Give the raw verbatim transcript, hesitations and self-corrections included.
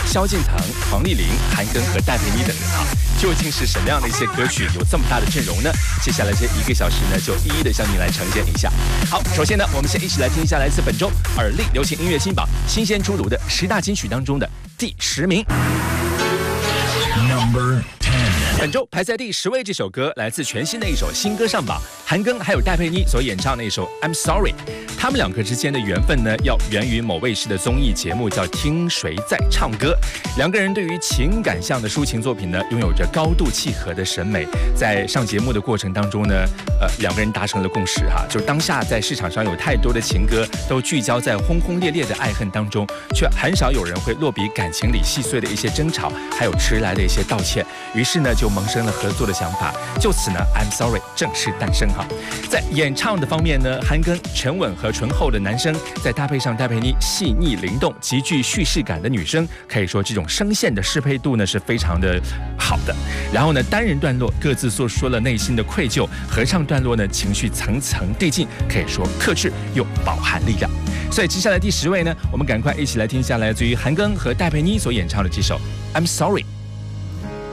萧敬腾、黄丽玲、韩庚和戴佩妮等人啊，究竟是什么样的一些歌曲有这么大的阵容呢？接下来这一个小时呢，就一一的向您来呈现一下。好，首先呢，我们先一起来听一下来自本周耳力流行音乐新榜新鲜出炉的十大金曲当中的第十名。Number ten， 本周排在第十位这首歌来自全新的一首新歌上榜，韩庚还有戴佩妮所演唱的一首 I'm Sorry。他们两个之间的缘分呢，要源于某卫视的综艺节目叫《听谁在唱歌》。两个人对于情感向的抒情作品呢，拥有着高度契合的审美。在上节目的过程当中呢，呃，两个人达成了共识哈，就是当下在市场上有太多的情歌都聚焦在轰轰烈烈的爱恨当中，却很少有人会落笔感情里细碎的一些争吵，还有迟来的一些道歉。于是呢，就萌生了合作的想法。就此呢 ，I'm Sorry 正式诞生哈。在演唱的方面呢，韩庚沉稳和醇厚的男生，再搭配上戴佩妮细腻灵动、极具叙事感的女生，可以说这种声线的适配度呢是非常的好的。然后呢，单人段落各自诉说了内心的愧疚，合唱段落呢情绪层层递进，可以说克制又饱含力量。所以接下来第十位呢，我们赶快一起来听一下来自于韩庚和戴佩妮所演唱的这首 I'm Sorry。